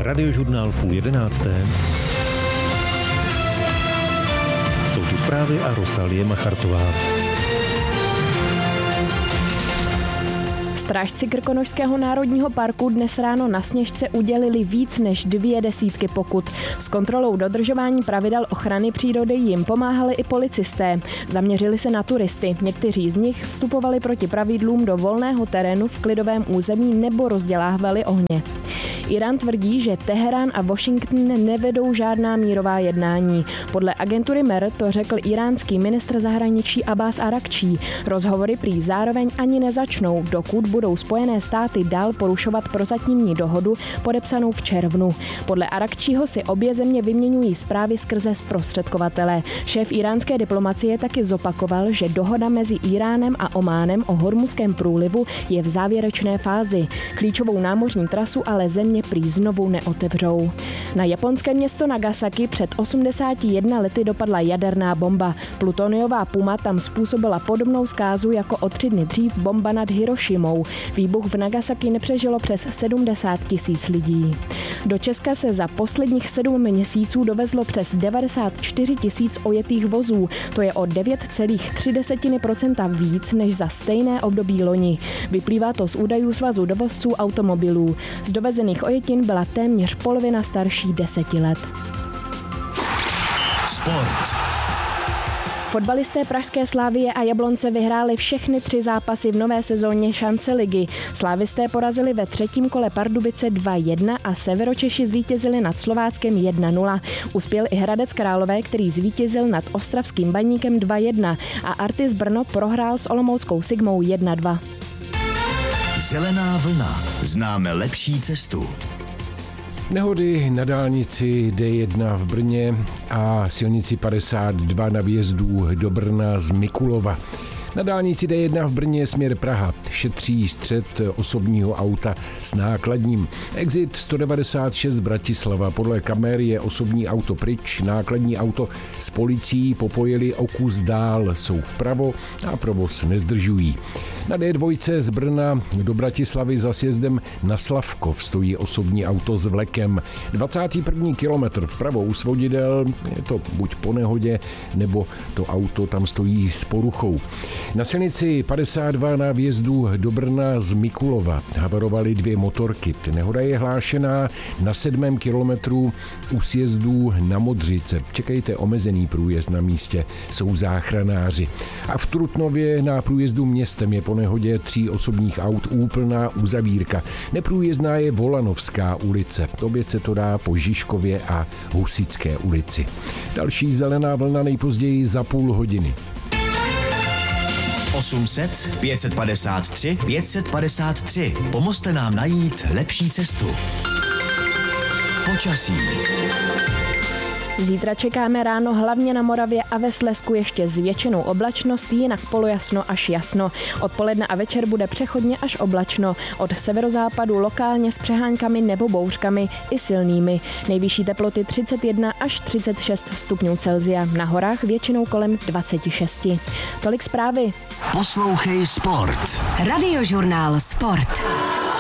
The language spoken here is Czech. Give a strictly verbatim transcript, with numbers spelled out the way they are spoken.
Radiožurnál půl jedenácté. Jsou tu zprávy a Rosalie Machartová. Strážci Krkonošského národního parku dnes ráno na Sněžce udělili víc než dvě desítky pokut. S kontrolou dodržování pravidel ochrany přírody jim pomáhali i policisté. Zaměřili se na turisty. Někteří z nich vstupovali proti pravidlům do volného terénu v klidovém území nebo rozdělávali ohně. Irán tvrdí, že Teherán a Washington nevedou žádná mírová jednání. Podle agentury M E R to řekl iránský ministr zahraničí Abbas Arakčí. Rozhovory prý zároveň ani nezačnou, dokud budou Spojené státy dál porušovat prozatímní dohodu podepsanou v červnu. Podle Arakčího si obě země vyměňují zprávy skrze zprostředkovatele. Šéf iránské diplomacie taky zopakoval, že dohoda mezi Iránem a Ománem o Hormuzském průlivu je v závěrečné fázi. Klíčovou námořní trasu ale země prý znovu neotevřou. Na japonské město Nagasaki před osmdesáti jednou lety dopadla jaderná bomba. Plutoniová puma tam způsobila podobnou zkázu jako o tři dny dřív bomba nad Hirošimou. Výbuch v Nagasaki nepřežilo přes sedmdesát tisíc lidí. Do Česka se za posledních sedm měsíců dovezlo přes devadesát čtyři tisíc ojetých vozů. To je o devět celá tři procenta víc než za stejné období loni. Vyplývá to z údajů Svazu dovozců automobilů. Z dovezených ojetin byla téměř polovina starší deseti let. Sport. Fotbalisté pražské Slavie a Jablonce vyhráli všechny tři zápasy v nové sezóně šance ligy. Slávisté porazili ve třetím kole Pardubice dva jedna a Severočeši zvítězili nad Slováckem jedna nula. Uspěl i Hradec Králové, který zvítězil nad Ostravským Baníkem dva jedna a Artis Brno prohrál s Olomouckou Sigmou jedna dva. Zelená vlna. Známe lepší cestu. Nehody na dálnici D jedna v Brně a silnici padesát dva na výjezdu do Brna z Mikulova. Na dálnici D jedna v Brně směr Praha šetří střet osobního auta s nákladním. Exit sto devadesát šest Bratislava. Podle kamer je osobní auto pryč, nákladní auto s policií popojili o kus dál, jsou vpravo a provoz nezdržují. Na D dva z Brna do Bratislavy za sjezdem na Slavkov stojí osobní auto s vlekem. dvacátý první kilometr vpravo u svodidel, je to buď po nehodě, nebo to auto tam stojí s poruchou. Na silnici padesát dva na výjezdu do Brna z Mikulova havarovaly dvě motorky. Nehoda je hlášená na sedmém kilometru u sjezdu na Modřice. Čekejte omezený průjezd na místě, jsou záchranáři. A v Trutnově na průjezdu městem je po nehodě tří osobních aut úplná uzavírka. Neprůjezdná je Volanovská ulice. Oběť se to dá po Žižkově a Husické ulici. Další zelená vlna nejpozději za půl hodiny. osm set, pět set padesát tři, pět set padesát tři. Pomozte nám najít lepší cestu. Počasí. Zítra čekáme ráno hlavně na Moravě a ve Slezsku ještě zvětšenou oblačnost, jinak polojasno až jasno. Odpoledne a večer bude přechodně až oblačno. Od severozápadu lokálně s přehánkami nebo bouřkami i silnými. Nejvyšší teploty třicet jedna až třicet šest stupňů Celsia. Na horách většinou kolem dvacet šest. Tolik zprávy. Poslouchej Sport. Radiožurnál Sport.